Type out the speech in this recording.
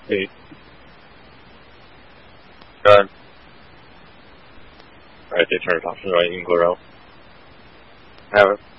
8, 10. Alright, they turn it off. So I can go around. Have it.